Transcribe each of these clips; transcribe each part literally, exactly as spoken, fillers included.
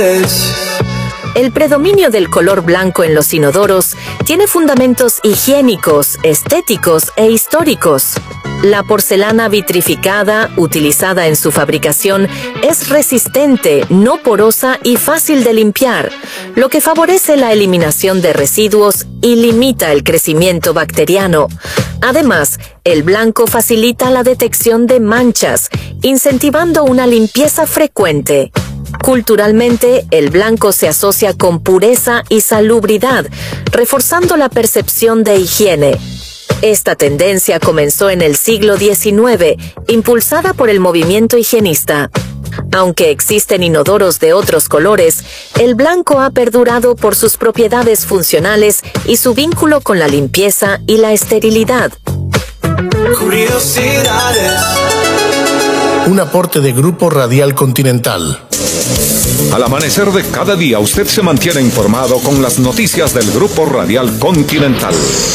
El predominio del color blanco en los inodoros tiene fundamentos higiénicos, estéticos e históricos. La porcelana vitrificada, utilizada en su fabricación, es resistente, no porosa y fácil de limpiar, lo que favorece la eliminación de residuos y limita el crecimiento bacteriano. Además, el blanco facilita la detección de manchas, incentivando una limpieza frecuente. Culturalmente, el blanco se asocia con pureza y salubridad, reforzando la percepción de higiene. Esta tendencia comenzó en el siglo diecinueve, impulsada por el movimiento higienista. Aunque existen inodoros de otros colores, el blanco ha perdurado por sus propiedades funcionales y su vínculo con la limpieza y la esterilidad. Curiosidades. Un aporte de Grupo Radial Continental. Al amanecer de cada día, usted se mantiene informado con las noticias del Grupo Radial Continental.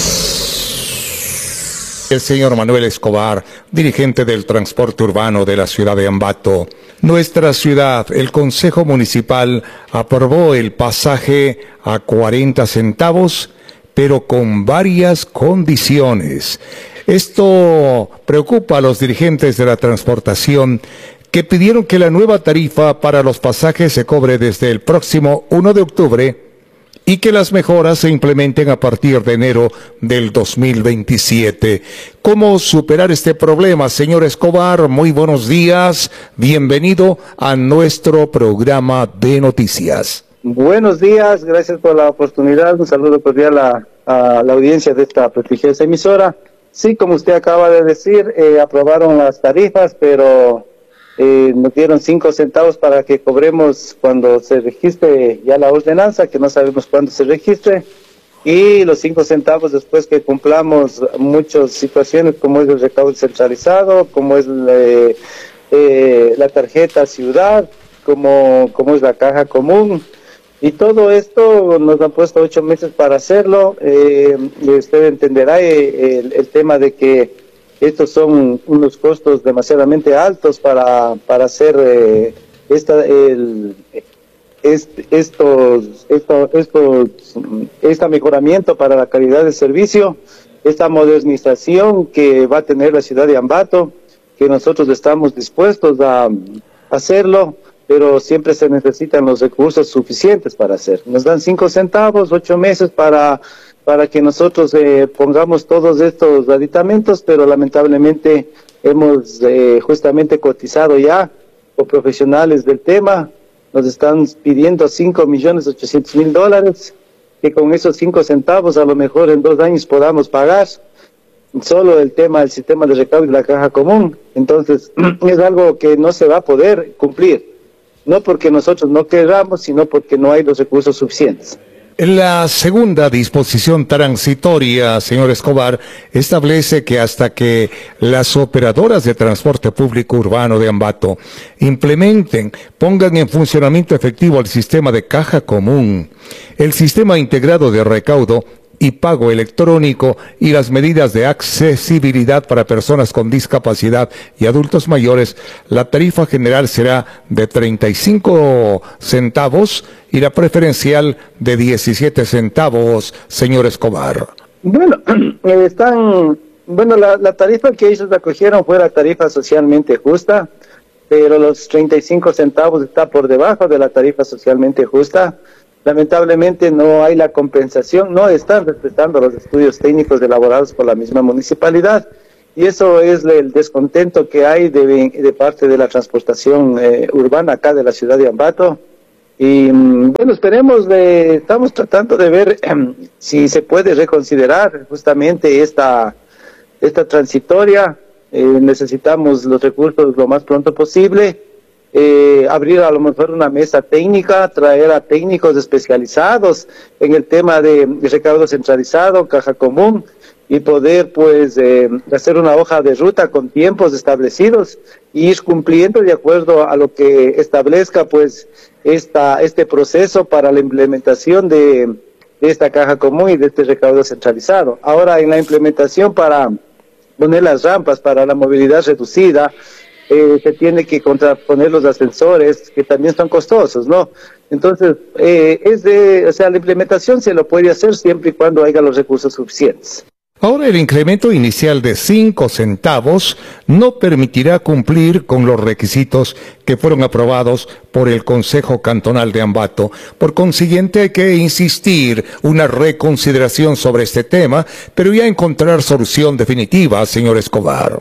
El señor Manuel Escobar, dirigente del transporte urbano de la ciudad de Ambato. Nuestra ciudad, el Consejo Municipal, aprobó el pasaje a cuarenta centavos, pero con varias condiciones. Esto preocupa a los dirigentes de la transportación, que pidieron que la nueva tarifa para los pasajes se cobre desde el próximo uno de octubre y que las mejoras se implementen a partir de enero del dos mil veintisiete. ¿Cómo superar este problema, señor Escobar? Muy buenos días, bienvenido a nuestro programa de noticias. Buenos días, gracias por la oportunidad, un saludo cordial a, a la audiencia de esta prestigiosa emisora. Sí, como usted acaba de decir, eh, aprobaron las tarifas, pero Eh, nos dieron cinco centavos para que cobremos cuando se registre ya la ordenanza, que no sabemos cuándo se registre, y los cinco centavos después que cumplamos muchas situaciones como es el recaudo centralizado, como es eh, eh, la tarjeta ciudad, como, como es la caja común, y todo esto nos han puesto ocho meses para hacerlo. Eh, y usted entenderá eh, el, el tema de que estos son unos costos demasiadamente altos para para hacer eh, esta el est, estos estos estos este mejoramiento para la calidad del servicio, esta modernización que va a tener la ciudad de Ambato, que nosotros estamos dispuestos a hacerlo, pero siempre se necesitan los recursos suficientes para hacer. Nos dan cinco centavos, ocho meses para para que nosotros eh, pongamos todos estos aditamentos, pero lamentablemente hemos eh, justamente cotizado ya con profesionales del tema, nos están pidiendo cinco millones ochocientos mil dólares, que con esos cinco centavos a lo mejor en dos años podamos pagar solo el tema del sistema de recaudo y la caja común. Entonces es algo que no se va a poder cumplir, no porque nosotros no queramos, sino porque no hay los recursos suficientes. La segunda disposición transitoria, señor Escobar, establece que hasta que las operadoras de transporte público urbano de Ambato implementen, pongan en funcionamiento efectivo el sistema de caja común, el sistema integrado de recaudo y pago electrónico y las medidas de accesibilidad para personas con discapacidad y adultos mayores, la tarifa general será de treinta y cinco centavos y la preferencial de diecisiete centavos, señor Escobar. Bueno, están, bueno, la, la tarifa que ellos acogieron fue la tarifa socialmente justa, pero los treinta y cinco centavos está por debajo de la tarifa socialmente justa. Lamentablemente no hay la compensación, no están respetando los estudios técnicos elaborados por la misma municipalidad, y eso es el descontento que hay de, de parte de la transportación eh, urbana acá de la ciudad de Ambato. Y bueno, esperemos, de, estamos tratando de ver eh, si se puede reconsiderar justamente esta, esta transitoria. Eh, necesitamos los recursos lo más pronto posible. Eh, abrir a lo mejor una mesa técnica, traer a técnicos especializados en el tema de, de recaudo centralizado, caja común, y poder pues eh, hacer una hoja de ruta con tiempos establecidos y ir cumpliendo de acuerdo a lo que establezca pues esta este proceso para la implementación de, de esta caja común y de este recaudo centralizado. Ahora, en la implementación para poner las rampas para la movilidad reducida, eh, se tiene que contraponer los ascensores, que también son costosos, ¿no? Entonces, eh, es de, o sea, la implementación se lo puede hacer siempre y cuando haya los recursos suficientes. Ahora el incremento inicial de cinco centavos no permitirá cumplir con los requisitos que fueron aprobados por el Consejo Cantonal de Ambato. Por consiguiente hay que insistir una reconsideración sobre este tema, pero ya encontrar solución definitiva, señor Escobar.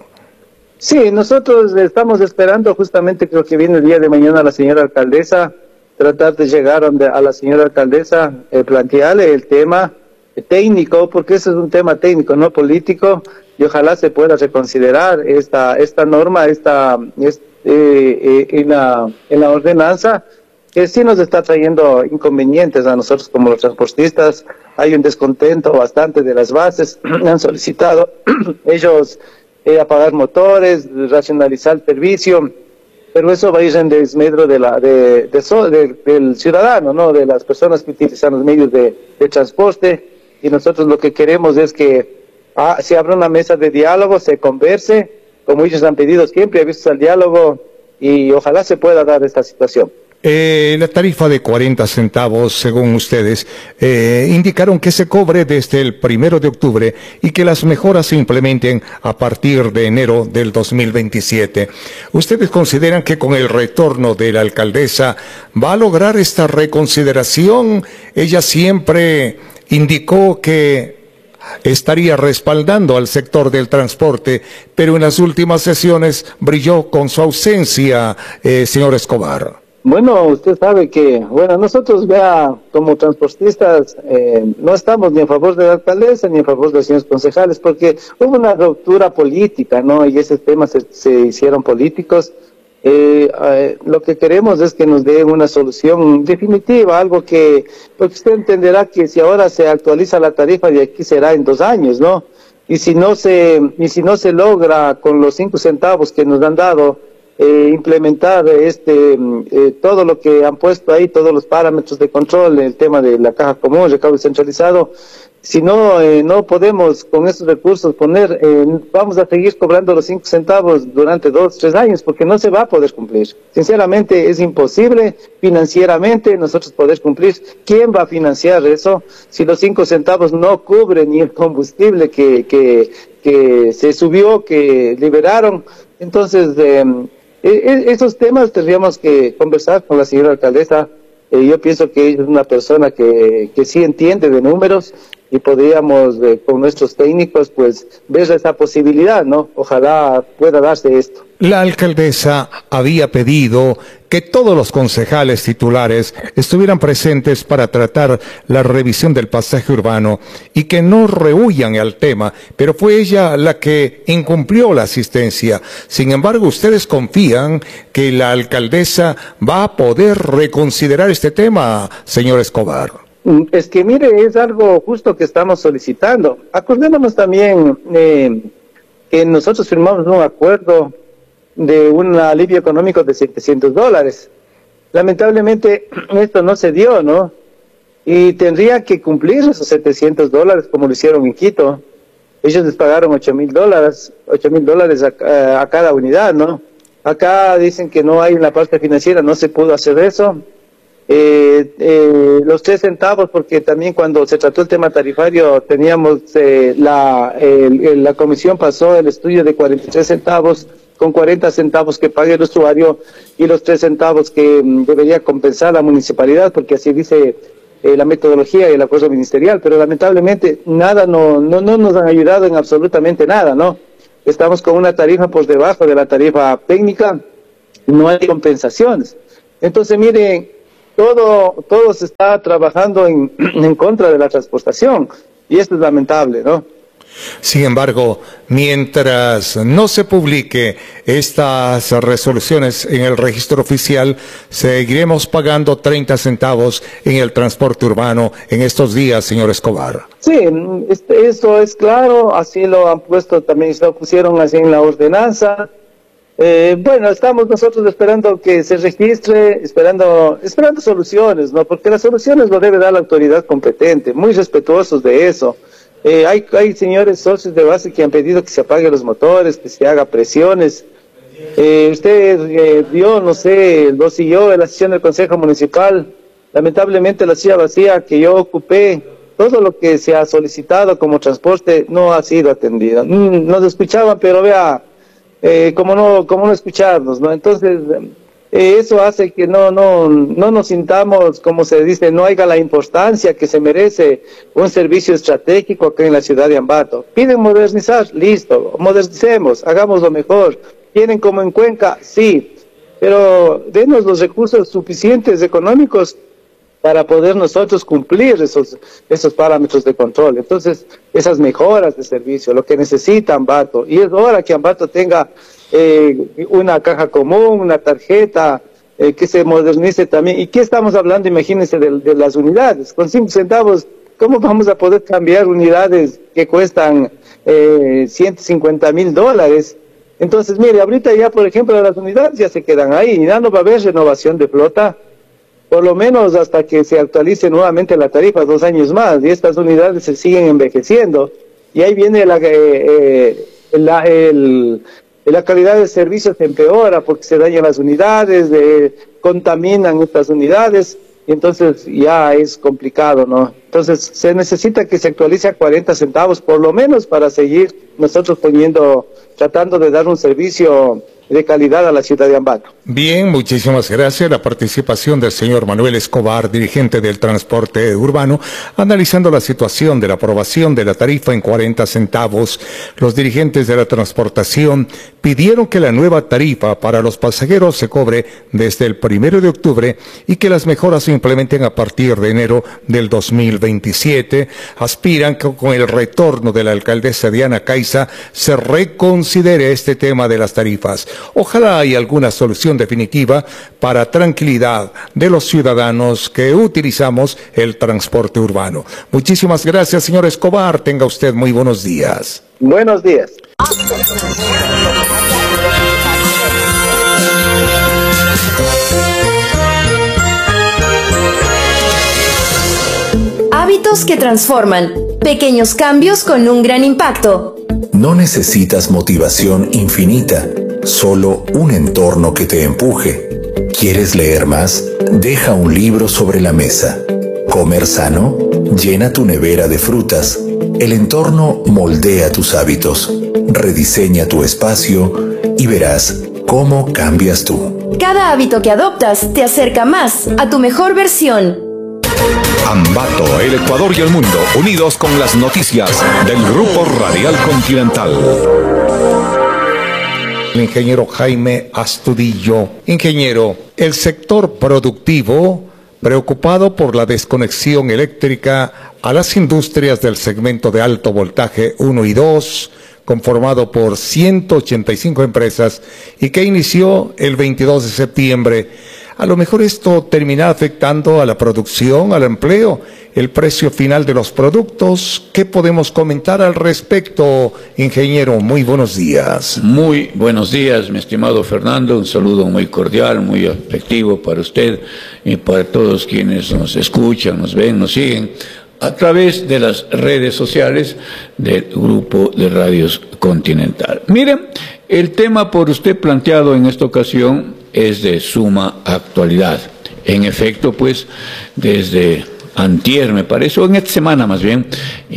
Sí, nosotros estamos esperando justamente, creo que viene el día de mañana la señora alcaldesa, tratar de llegar a la señora alcaldesa, eh, plantearle el tema técnico, porque ese es un tema técnico, no político, y ojalá se pueda reconsiderar esta esta norma, esta es, eh, eh, en la en la ordenanza, que sí nos está trayendo inconvenientes a nosotros como los transportistas. Hay un descontento bastante de las bases, han solicitado ellos eh, apagar motores, racionalizar el servicio, pero eso va a ir en desmedro de la de, de, so, de del ciudadano, no, de las personas que utilizan los medios de, de transporte. Y nosotros lo que queremos es que ah, se abra una mesa de diálogo, se converse, como ellos han pedido siempre, abiertos al diálogo, y ojalá se pueda dar esta situación. Eh, la tarifa de cuarenta centavos, según ustedes, eh, indicaron que se cobre desde el primero de octubre y que las mejoras se implementen a partir de enero del dos mil veintisiete. ¿Ustedes consideran que con el retorno de la alcaldesa va a lograr esta reconsideración? Ella siempre indicó que estaría respaldando al sector del transporte, pero en las últimas sesiones brilló con su ausencia, eh, señor Escobar. Bueno, usted sabe que, bueno, nosotros vea, como transportistas, eh, no estamos ni a favor de la alcaldesa ni a favor de los señores concejales, porque hubo una ruptura política, ¿no? Y ese tema se, se hicieron políticos. Eh, eh, lo que queremos es que nos den una solución definitiva, algo que, porque usted entenderá que si ahora se actualiza la tarifa de aquí será en dos años, ¿no? Y si no se, y si no se logra con los cinco centavos que nos han dado, eh, implementar este, eh, todo lo que han puesto ahí, todos los parámetros de control, el tema de la caja común, recaudo centralizado, si no, eh, no podemos con esos recursos poner, eh, vamos a seguir cobrando los cinco centavos durante dos, tres años, porque no se va a poder cumplir. Sinceramente es imposible financieramente nosotros poder cumplir. ¿Quién va a financiar eso si los cinco centavos no cubren ni el combustible que, que, que se subió, que liberaron? Entonces, eh, esos temas tendríamos que conversar con la señora alcaldesa. Eh, yo pienso que ella es una persona que, que sí entiende de números, y podríamos, eh, con nuestros técnicos, pues, ver esa posibilidad, ¿no? Ojalá pueda darse esto. La alcaldesa había pedido que todos los concejales titulares estuvieran presentes para tratar la revisión del pasaje urbano y que no rehuyan al tema, pero fue ella la que incumplió la asistencia. Sin embargo, ustedes confían que la alcaldesa va a poder reconsiderar este tema, señor Escobar. Es que mire, es algo justo que estamos solicitando. Acordémonos también eh, que nosotros firmamos un acuerdo de un alivio económico de setecientos dólares. Lamentablemente esto no se dio, ¿no? Y tendría que cumplir esos setecientos dólares como lo hicieron en Quito. Ellos les pagaron ocho mil dólares, ocho mil dólares a, a cada unidad, ¿no? Acá dicen que no hay en la parte financiera, no se pudo hacer eso. Eh, eh, los tres centavos, porque también cuando se trató el tema tarifario teníamos eh, la, eh, la comisión pasó el estudio de cuarenta y tres centavos con cuarenta centavos que pague el usuario y los tres centavos que mm, debería compensar la municipalidad, porque así dice eh, la metodología y el acuerdo ministerial, pero lamentablemente nada, no, no, no nos han ayudado en absolutamente nada, ¿no? Estamos con una tarifa por debajo de la tarifa técnica, no hay compensaciones. Entonces, miren, todo, todo se está trabajando en, en contra de la transportación, y esto es lamentable, ¿no? Sin embargo, mientras no se publique estas resoluciones en el registro oficial, seguiremos pagando treinta centavos en el transporte urbano en estos días, señor Escobar. Sí, este, eso es claro, así lo han puesto también, lo pusieron así en la ordenanza. Eh, bueno, estamos nosotros esperando que se registre, esperando, esperando soluciones, ¿no? Porque las soluciones lo debe dar la autoridad competente, muy respetuosos de eso. Eh, hay, hay señores socios de base que han pedido que se apaguen los motores, que se haga presiones, Eh, usted eh, vio, no sé, lo siguió en la sesión del Consejo Municipal. Lamentablemente la silla vacía que yo ocupé, todo lo que se ha solicitado como transporte no ha sido atendido. Mm, nos escuchaban, pero vea, eh, como no, como no escucharnos, ¿no? Entonces, eh, eso hace que no, no, no nos sintamos, como se dice, no haya la importancia que se merece un servicio estratégico acá en la ciudad de Ambato. Piden modernizar, listo, modernicemos, hagámoslo mejor. ¿Quieren como en Cuenca? Sí, pero denos los recursos suficientes económicos para poder nosotros cumplir esos, esos parámetros de control. Entonces, esas mejoras de servicio, lo que necesita Ambato, y es hora que Ambato tenga eh, una caja común, una tarjeta, eh, que se modernice también. ¿Y qué estamos hablando? Imagínense de, de las unidades. Con cinco centavos, ¿cómo vamos a poder cambiar unidades que cuestan eh, ciento cincuenta mil dólares? Entonces, mire, ahorita ya, por ejemplo, las unidades ya se quedan ahí, ya no va a haber renovación de flota, por lo menos hasta que se actualice nuevamente la tarifa, dos años más, y estas unidades se siguen envejeciendo, y ahí viene la, eh, eh, la, el, la calidad de servicio se empeora porque se dañan las unidades, eh, contaminan estas unidades, y entonces ya es complicado, ¿no? Entonces se necesita que se actualice a cuarenta centavos por lo menos para seguir nosotros poniendo, tratando de dar un servicio de calidad a la ciudad de Ambato. Bien, muchísimas gracias. La participación del señor Manuel Escobar, dirigente del transporte urbano, analizando la situación de la aprobación de la tarifa en cuarenta centavos. Los dirigentes de la transportación pidieron que la nueva tarifa para los pasajeros se cobre desde el primero de octubre y que las mejoras se implementen a partir de enero del dos mil veintisiete. Aspiran que con el retorno de la alcaldesa Diana Caiza se reconsidere este tema de las tarifas. Ojalá haya alguna solución definitiva para tranquilidad de los ciudadanos que utilizamos el transporte urbano. Muchísimas gracias, señor Escobar. Tenga usted muy buenos días. Buenos días. Hábitos que transforman. Pequeños cambios con un gran impacto. No necesitas motivación infinita, solo un entorno que te empuje. ¿Quieres leer más? Deja un libro sobre la mesa. ¿Comer sano? Llena tu nevera de frutas. El entorno moldea tus hábitos. Rediseña tu espacio y verás cómo cambias tú. Cada hábito que adoptas te acerca más a tu mejor versión. Ambato, el Ecuador y el mundo, unidos con las noticias del Grupo Radial Continental. El ingeniero Jaime Astudillo. Ingeniero, el sector productivo, preocupado por la desconexión eléctrica a las industrias del segmento de alto voltaje uno y dos, conformado por ciento ochenta y cinco empresas y que inició el veintidós de septiembre. A lo mejor esto termina afectando a la producción, al empleo, el precio final de los productos. ¿Qué podemos comentar al respecto, ingeniero? Muy buenos días. Muy buenos días, mi estimado Fernando. Un saludo muy cordial, muy afectivo para usted y para todos quienes nos escuchan, nos ven, nos siguen a través de las redes sociales del Grupo de Radios Continental. Miren, el tema por usted planteado en esta ocasión es de suma actualidad. En efecto, pues, desde antier, me parece, o en esta semana más bien,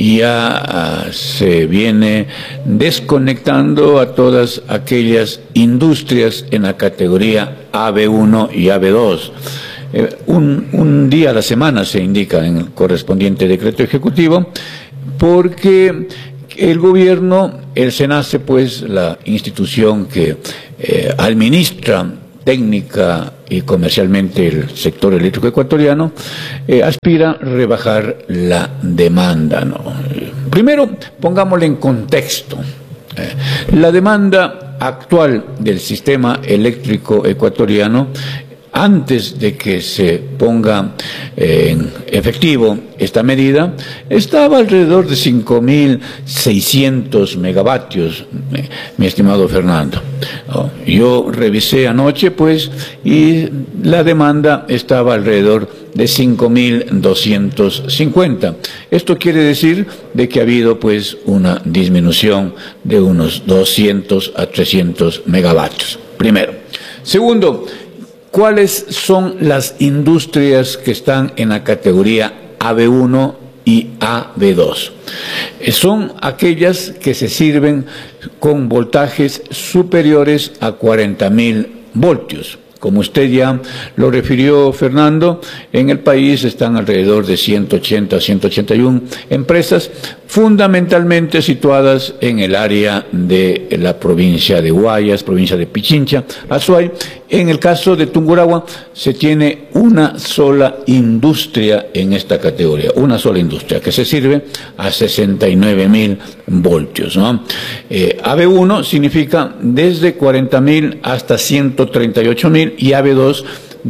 ya uh, se viene desconectando a todas aquellas industrias en la categoría A B uno y A B dos. Eh, un, un día a la semana se indica en el correspondiente decreto ejecutivo, porque el gobierno, el SENACE, pues, la institución que eh, administra técnica y comercialmente el sector eléctrico ecuatoriano, eh, aspira a rebajar la demanda, ¿no? Primero, pongámosle en contexto. Eh, la demanda actual del sistema eléctrico ecuatoriano, antes de que se ponga eh, en efectivo esta medida, estaba alrededor de cinco mil seiscientos megavatios, mi, mi estimado Fernando. Oh, yo revisé anoche, pues, y la demanda estaba alrededor de cinco mil doscientos cincuenta. Esto quiere decir de que ha habido, pues, una disminución de unos doscientos a trescientos megavatios. primero. Segundo, ¿cuáles son las industrias que están en la categoría A B uno y A B dos? Eh, son aquellas que se sirven con voltajes superiores a cuarenta mil voltios. Como usted ya lo refirió, Fernando, en el país están alrededor de ciento ochenta, ciento ochenta y una empresas, fundamentalmente situadas en el área de la provincia de Guayas, provincia de Pichincha, Azuay. En el caso de Tungurahua se tiene una sola industria en esta categoría, una sola industria que se sirve a sesenta y nueve mil voltios, ¿no? Eh, A B uno significa desde cuarenta mil hasta ciento treinta y ocho mil y A B dos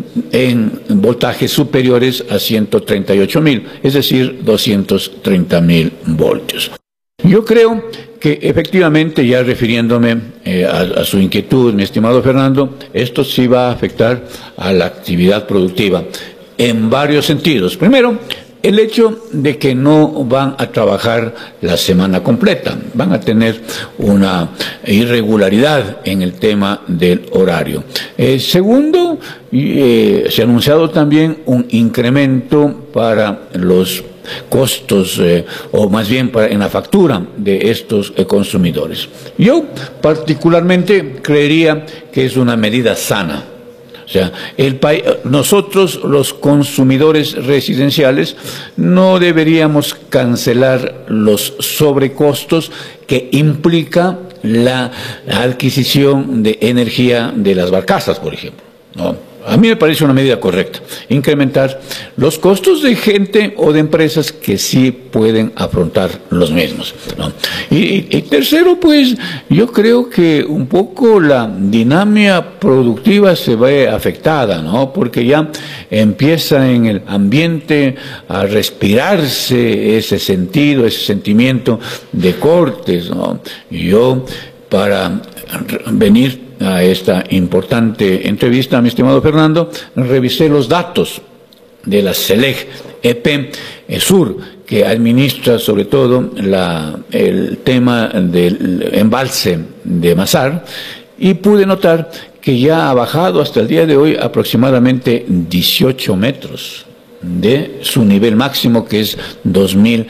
en voltajes superiores a ciento treinta y ocho mil, es decir, doscientos treinta mil voltios. Yo creo que efectivamente, ya refiriéndome eh, a, a su inquietud, mi estimado Fernando, esto sí va a afectar a la actividad productiva en varios sentidos. Primero, el hecho de que no van a trabajar la semana completa, van a tener una irregularidad en el tema del horario. Eh, segundo, eh, se ha anunciado también un incremento para los costos, eh, o más bien para, en la factura de estos eh, consumidores. Yo particularmente creería que es una medida sana. O sea, el nosotros los consumidores residenciales no deberíamos cancelar los sobrecostos que implica la adquisición de energía de las barcazas, por ejemplo, ¿no? A mí me parece una medida correcta, incrementar los costos de gente o de empresas que sí pueden afrontar los mismos, ¿no? Y, y, y tercero, pues, yo creo que un poco la dinámica productiva se ve afectada, ¿no? Porque ya empieza en el ambiente a respirarse ese sentido, ese sentimiento de cortes, ¿no? Y yo, para venir a esta importante entrevista, mi estimado Fernando, revisé los datos de la SELEC E P Sur, que administra sobre todo la, el tema del embalse de Mazar, y pude notar que ya ha bajado hasta el día de hoy aproximadamente dieciocho metros de su nivel máximo, que es dos mil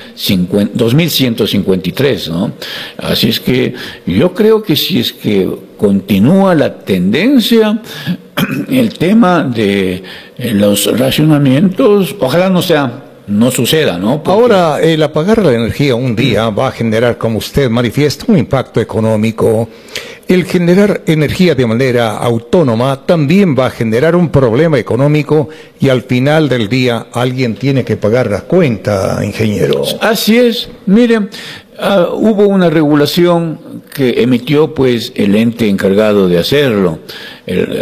ciento cincuenta y tres, ¿no? Así es que yo creo que si es que continúa la tendencia, el tema de los racionamientos, ojalá no sea, no suceda, ¿no? Porque ahora, el apagar la energía un día va a generar, como usted manifiesta, un impacto económico. El generar energía de manera autónoma también va a generar un problema económico, y al final del día alguien tiene que pagar la cuenta, ingeniero. Así es. Miren, uh, hubo una regulación que emitió pues el ente encargado de hacerlo, el,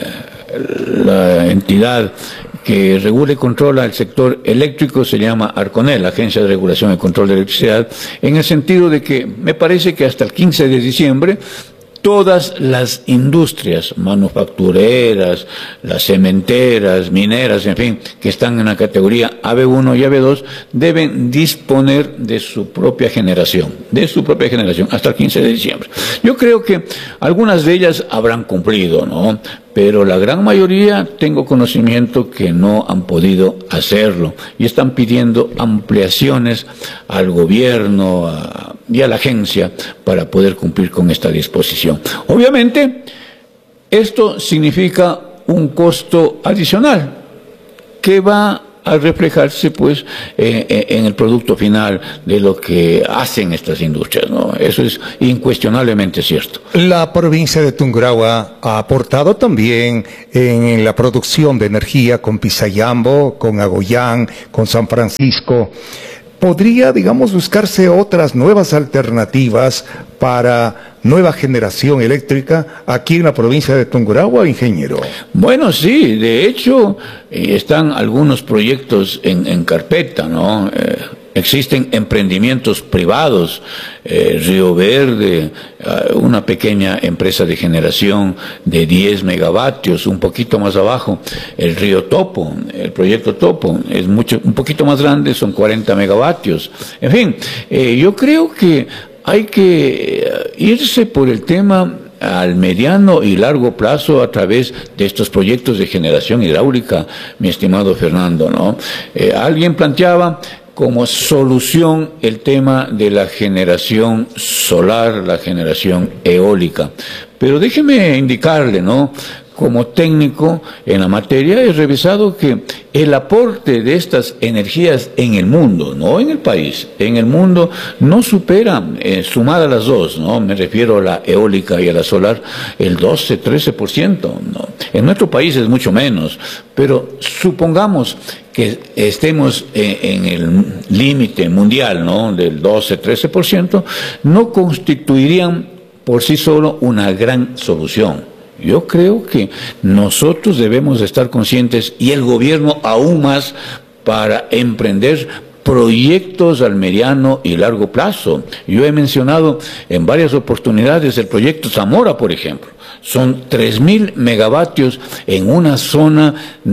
la entidad que regula y controla el sector eléctrico se llama ARCONEL, Agencia de Regulación y Control de Electricidad, en el sentido de que me parece que hasta el quince de diciembre todas las industrias manufactureras, las cementeras, mineras, en fin, que están en la categoría A B uno y A B dos, deben disponer de su propia generación, de su propia generación, hasta el quince de diciembre. Yo creo que algunas de ellas habrán cumplido, ¿no? Pero la gran mayoría tengo conocimiento que no han podido hacerlo y están pidiendo ampliaciones al gobierno a, y a la agencia para poder cumplir con esta disposición. Obviamente, esto significa un costo adicional que va a reflejarse pues eh, en el producto final de lo que hacen estas industrias, ¿no? Eso es incuestionablemente cierto. La provincia de Tungurahua ha aportado también en la producción de energía con Pisayambo, con Agoyán, con San Francisco. ¿Podría, digamos, buscarse otras nuevas alternativas para nueva generación eléctrica aquí en la provincia de Tungurahua, ingeniero? Bueno, sí, de hecho, eh, están algunos proyectos en, en carpeta, ¿no? Eh, existen emprendimientos privados, eh, Río Verde, eh, una pequeña empresa de generación de diez megavatios, un poquito más abajo, el Río Topo, el proyecto Topo, es mucho, un poquito más grande, son cuarenta megavatios. En fin, eh, yo creo que hay que irse por el tema al mediano y largo plazo a través de estos proyectos de generación hidráulica, mi estimado Fernando, ¿no? Eh, alguien planteaba como solución el tema de la generación solar, la generación eólica. Pero déjeme indicarle, ¿no? Como técnico en la materia, he revisado que el aporte de estas energías en el mundo, no en el país, en el mundo no supera, eh, sumadas las dos, ¿no? Me refiero a la eólica y a la solar, el doce, trece por ciento, ¿no? En nuestro país es mucho menos, pero supongamos que estemos en, en el límite mundial, ¿no? Del doce, trece por ciento, no constituirían por sí solo una gran solución. Yo creo que nosotros debemos estar conscientes, y el gobierno aún más, para emprender proyectos al mediano y largo plazo. Yo he mencionado en varias oportunidades el proyecto Zamora, por ejemplo. Son tres mil megavatios en una zona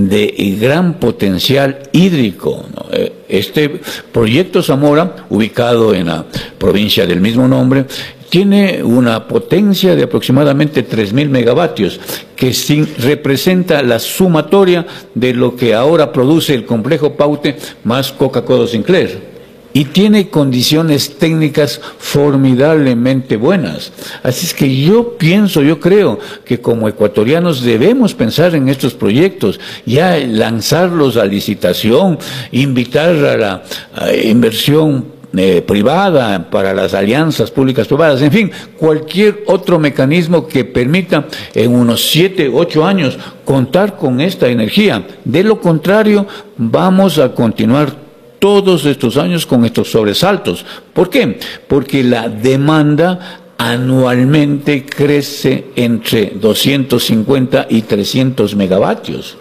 de gran potencial hídrico, ¿no? Este proyecto Zamora, ubicado en la provincia del mismo nombre, tiene una potencia de aproximadamente tres mil megavatios, que sin, representa la sumatoria de lo que ahora produce el complejo Paute más Coca-Cola Sinclair. Y tiene condiciones técnicas formidablemente buenas. Así es que yo pienso, yo creo que como ecuatorianos debemos pensar en estos proyectos, ya lanzarlos a licitación, invitar a la a inversión Eh, privada, para las alianzas públicas privadas, en fin, cualquier otro mecanismo que permita en unos siete, ocho años contar con esta energía. De lo contrario, vamos a continuar todos estos años con estos sobresaltos. ¿Por qué? Porque la demanda anualmente crece entre doscientos cincuenta y trescientos megavatios.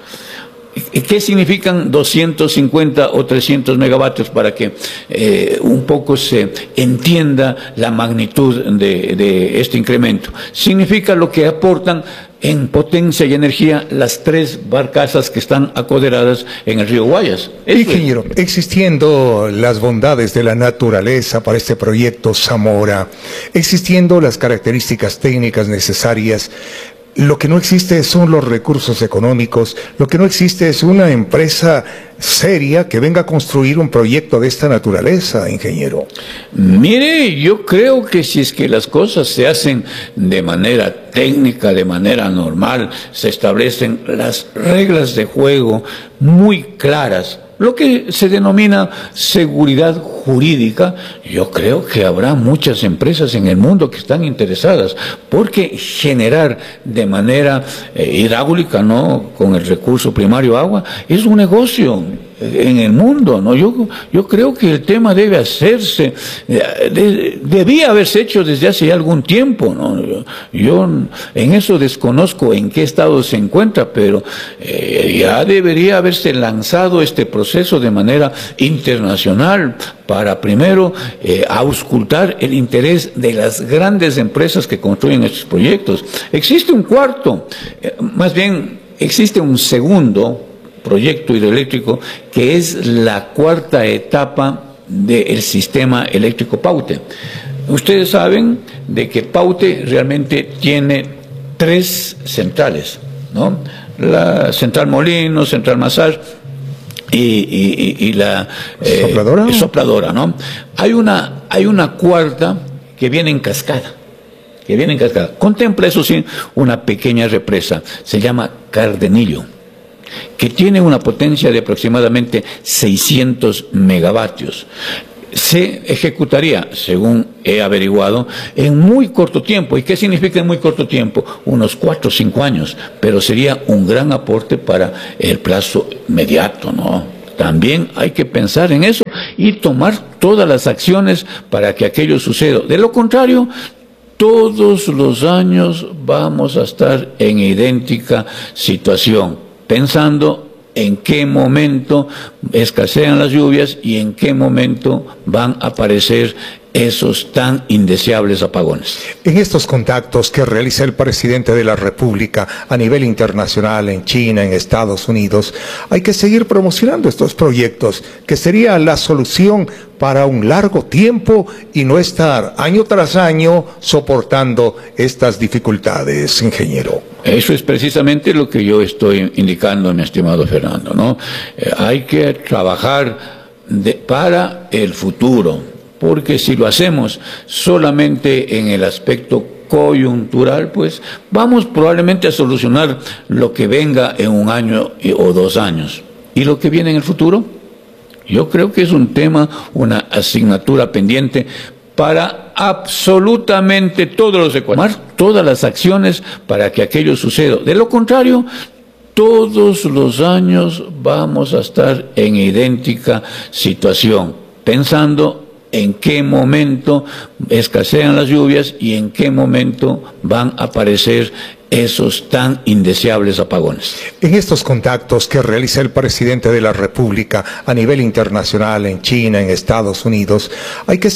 ¿Qué significan doscientos cincuenta o trescientos megavatios para que eh, un poco se entienda la magnitud de, de este incremento? Significa lo que aportan en potencia y energía las tres barcazas que están acoderadas en el río Guayas. Ingeniero, existiendo las bondades de la naturaleza para este proyecto Zamora, existiendo las características técnicas necesarias, lo que no existe son los recursos económicos, lo que no existe es una empresa seria que venga a construir un proyecto de esta naturaleza, ingeniero. Mire, yo creo que si es que las cosas se hacen de manera técnica, de manera normal, se establecen las reglas de juego muy claras, lo que se denomina seguridad jurídica, yo creo que habrá muchas empresas en el mundo que están interesadas, porque generar de manera eh, hidráulica, ¿no?, con el recurso primario agua, es un negocio en el mundo, ¿no? Yo, yo creo que el tema debe hacerse, de, debía haberse hecho desde hace ya algún tiempo, ¿no? Yo, yo en eso desconozco en qué estado se encuentra, pero eh, ya debería haberse lanzado este proceso de manera internacional para primero eh, auscultar el interés de las grandes empresas que construyen estos proyectos. Existe un cuarto, eh, más bien existe un segundo proyecto hidroeléctrico, que es la cuarta etapa del sistema eléctrico Paute. Ustedes saben de que Paute realmente tiene tres centrales, ¿no? La central Molino, central Mazar y, y, y, y la eh, sopladora, sopladora, ¿no? Hay una, hay una cuarta que viene en cascada, que viene en cascada. Contempla, eso sí, una pequeña represa, se llama Cardenillo, que tiene una potencia de aproximadamente seiscientos megavatios. Se ejecutaría, según he averiguado, en muy corto tiempo. ¿Y qué significa en muy corto tiempo? Unos cuatro o cinco años, pero sería un gran aporte para el plazo inmediato, ¿no? También hay que pensar en eso y tomar todas las acciones para que aquello suceda. De lo contrario, todos los años vamos a estar en idéntica situación, pensando en qué momento escasean las lluvias y en qué momento van a aparecer esos tan indeseables apagones. En estos contactos que realiza el presidente de la República a nivel internacional, en China, en Estados Unidos, hay que seguir promocionando estos proyectos, que sería la solución para un largo tiempo y no estar año tras año soportando estas dificultades, ingeniero. Eso es precisamente lo que yo estoy indicando, mi estimado Fernando, ¿no? Eh, hay que trabajar de, para el futuro. Porque si lo hacemos solamente en el aspecto coyuntural, pues vamos probablemente a solucionar lo que venga en un año o dos años. ¿Y lo que viene en el futuro? Yo creo que es un tema, una asignatura pendiente para absolutamente todos los ecuatorianos, todas las acciones para que aquello suceda. De lo contrario, todos los años vamos a estar en idéntica situación, pensando en qué momento escasean las lluvias y en qué momento van a aparecer esos tan indeseables apagones. En estos contactos que realiza el presidente de la República a nivel internacional, en China, en Estados Unidos, hay que